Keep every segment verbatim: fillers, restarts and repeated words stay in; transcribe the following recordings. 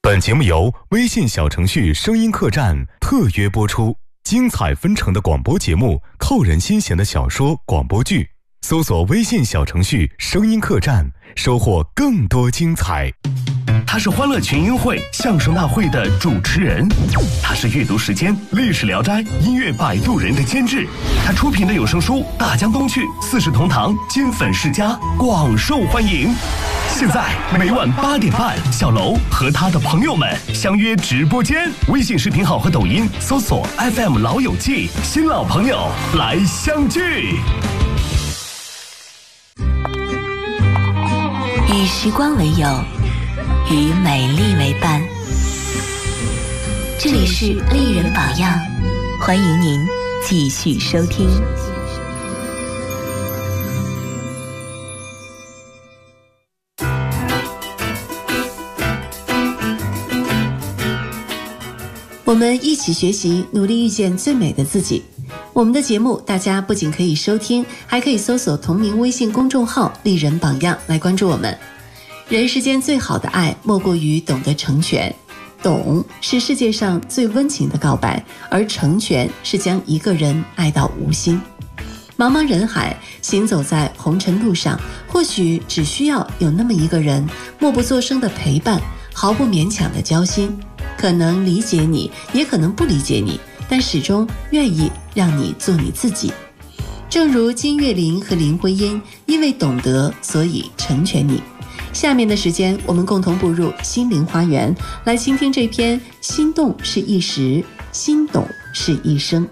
本节目由微信小程序声音客栈特约播出，精彩纷呈的广播节目，扣人心弦的小说广播剧，搜索微信小程序声音客栈，收获更多精彩。 他是欢乐群英会相声大会的主持人，他是阅读时间历史聊斋音乐摆渡人的监制，他出品的有声书《大江东去》四世同堂金粉世家广受欢迎。现在每晚八点半，小楼和他的朋友们相约直播间，微信视频号和抖音搜索 F M 老友记，新老朋友来相聚。 与时光为友，与美丽为伴。这里是丽人榜样，欢迎您继续收听。我们一起学习，努力遇见最美的自己。我们的节目大家不仅可以收听，还可以搜索同名微信公众号丽人榜样来关注我们。人世间最好的爱莫过于懂得成全，懂是世界上最温情的告白，而成全是将一个人爱到无心。茫茫人海，行走在红尘路上，或许只需要有那么一个人，默不作声的陪伴，毫不勉强的交心，可能理解你，也可能不理解你，但始终愿意让你做你自己。正如金岳霖和林徽因因为懂得，所以成全你。下面的时间，我们共同步入心灵花园，来倾听这篇心动是一时，心懂是一生。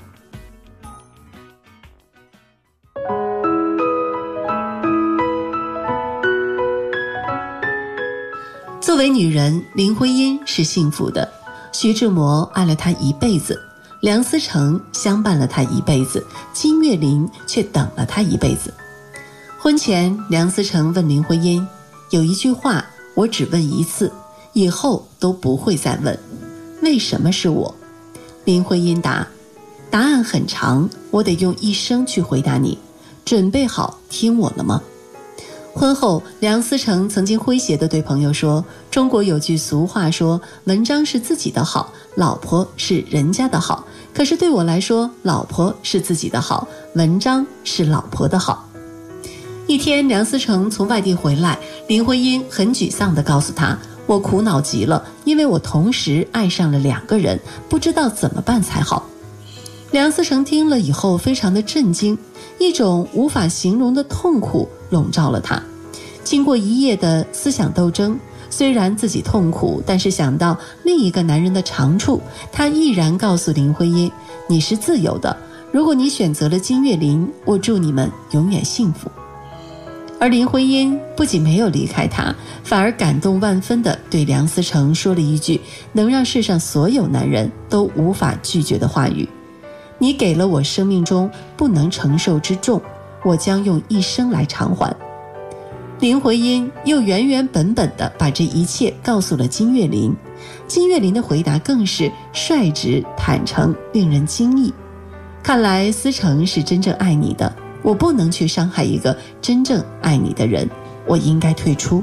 作为女人，林徽因是幸福的，徐志摩爱了她一辈子，梁思成相伴了她一辈子，金岳霖却等了她一辈子。婚前，梁思成问林徽因，有一句话我只问一次，以后都不会再问，为什么是我？林徽因答，答案很长，我得用一生去回答你，准备好听我了吗？婚后，梁思成曾经诙谐地对朋友说，中国有句俗话说，文章是自己的好，老婆是人家的好，可是对我来说，老婆是自己的好，文章是老婆的好。一天，梁思成从外地回来，林徽因很沮丧地告诉他，我苦恼极了，因为我同时爱上了两个人，不知道怎么办才好。梁思成听了以后非常的震惊，一种无法形容的痛苦笼罩了他。经过一夜的思想斗争，虽然自己痛苦，但是想到另一个男人的长处，他毅然告诉林徽因，你是自由的，如果你选择了金岳霖，我祝你们永远幸福。而林徽因不仅没有离开他，反而感动万分地对梁思成说了一句能让世上所有男人都无法拒绝的话语，你给了我生命中不能承受之重，我将用一生来偿还。林徽因又原原本本地把这一切告诉了金岳霖，金岳霖的回答更是率直坦诚，令人惊异。看来思成是真正爱你的，我不能去伤害一个真正爱你的人，我应该退出。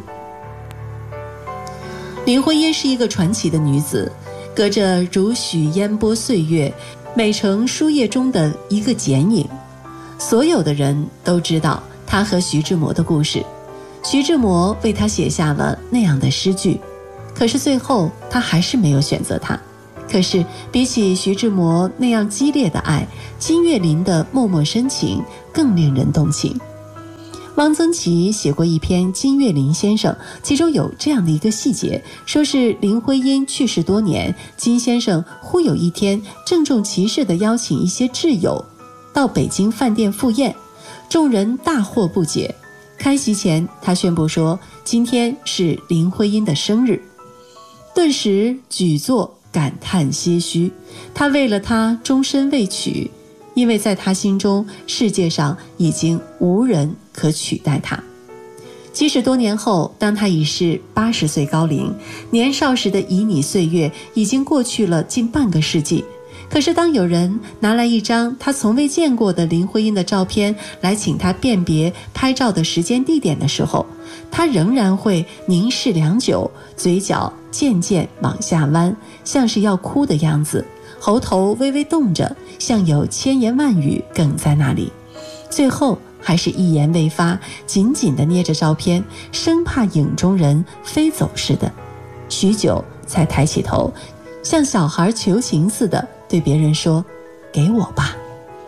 林徽因是一个传奇的女子，隔着如许烟波岁月，美成书页中的一个剪影。所有的人都知道她和徐志摩的故事，徐志摩为她写下了那样的诗句，可是最后她还是没有选择他。可是比起徐志摩那样激烈的爱，金岳霖的默默深情更令人动情。汪曾祺写过一篇《金岳霖先生》，其中有这样的一个细节，说是林徽因去世多年，金先生忽有一天郑重其事地邀请一些挚友到北京饭店赴宴，众人大惑不解。开席前，他宣布说今天是林徽因的生日，顿时举座感叹唏嘘，他为了她终身未娶，因为在他心中世界上已经无人可取代他。即使多年后，当他已是八十岁高龄，年少时的旖旎岁月已经过去了近半个世纪， 可是当有人拿来一张他从未见过的林徽因的照片来请他辨别拍照的时间地点的时候，他仍然会凝视良久，嘴角渐渐往下弯，像是要哭的样子，喉头微微动着，像有千言万语哽在那里，最后还是一言未发，紧紧地捏着照片，生怕影中人飞走似的，许久才抬起头，像小孩求情似的对别人说：“给我吧。”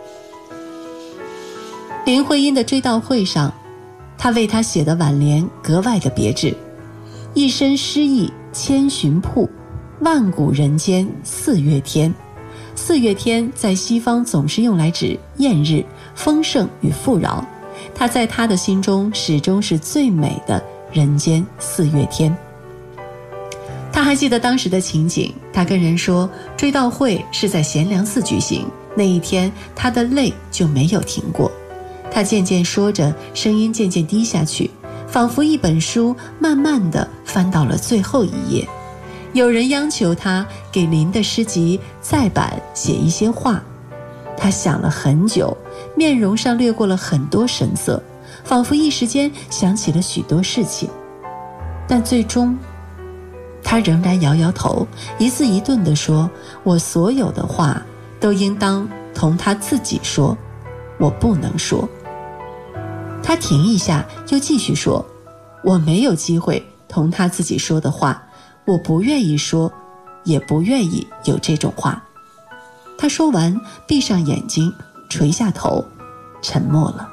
林徽因的追悼会上，他为她写的挽联格外的别致：一身诗意千寻瀑，万古人间四月天。四月天在西方总是用来指艳日、丰盛与富饶，它在他的心中始终是最美的人间四月天。他还记得当时的情景，他跟人说追悼会是在贤良寺举行，那一天他的泪就没有停过。他渐渐说着，声音渐渐低下去，仿佛一本书慢慢地翻到了最后一页。有人央求他给林的诗集再版写一些话，他想了很久，面容上掠过了很多神色，仿佛一时间想起了许多事情，但最终他仍然摇摇头，一字一顿地说：“我所有的话都应当同他自己说，我不能说。”他停一下，又继续说：“我没有机会同他自己说的话，我不愿意说，也不愿意有这种话。”他说完，闭上眼睛，垂下头，沉默了。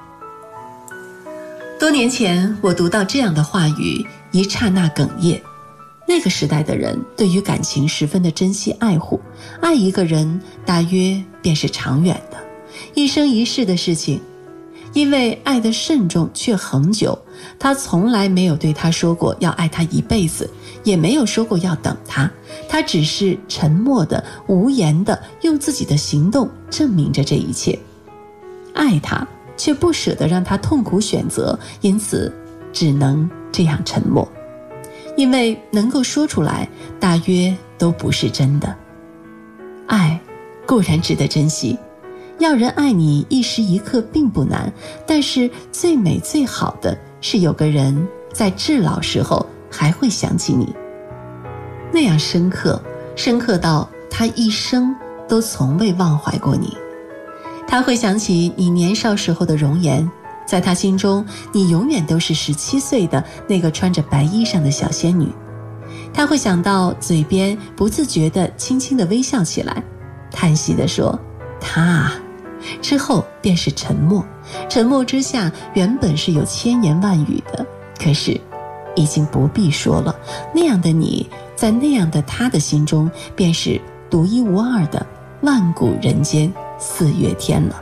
多年前，我读到这样的话语，一刹那哽咽。那个时代的人对于感情十分的珍惜爱护，爱一个人大约便是长远的，一生一世的事情。因为爱得慎重却恒久，他从来没有对他说过要爱他一辈子，也没有说过要等他，他只是沉默的、无言的用自己的行动证明着这一切。爱他却不舍得让他痛苦选择，因此只能这样沉默。因为能够说出来，大约都不是真的。爱固然值得珍惜，要人爱你一时一刻并不难，但是最美最好的是有个人在至老时候还会想起你，那样深刻，深刻到他一生都从未忘怀过你。他会想起你年少时候的容颜，在他心中，你永远都是十七岁的那个穿着白衣裳的小仙女。他会想到嘴边不自觉地轻轻地微笑起来，叹息地说：“他啊。”之后便是沉默，沉默之下原本是有千言万语的，可是已经不必说了。那样的你，在那样的他的心中，便是独一无二的万古人间四月天了。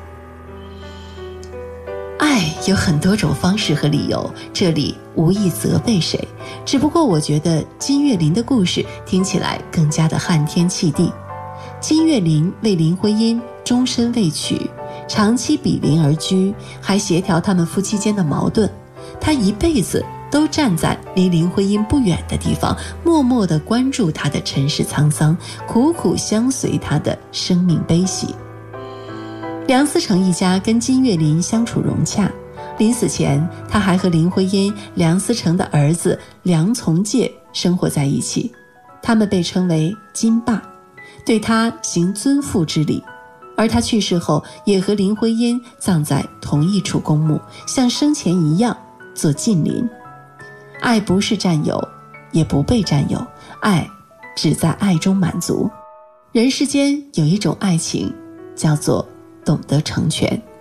爱有很多种方式和理由，这里无意责备谁，只不过我觉得金岳霖的故事听起来更加的撼天泣地。金岳霖为林徽因终身未娶，长期比邻而居，还协调他们夫妻间的矛盾。他一辈子都站在离林徽因不远的地方，默默地关注她的尘世沧桑，苦苦相随她的生命悲喜。梁思成一家跟金岳霖相处融洽，临死前他还和林徽因、梁思成的儿子梁从诫生活在一起，他们被称为金爸，对他行尊父之礼，而他去世后也和林徽因葬在同一处公墓，像生前一样做近邻。爱不是占有，也不被占有，爱只在爱中满足。人世间有一种爱情，叫做懂得成全。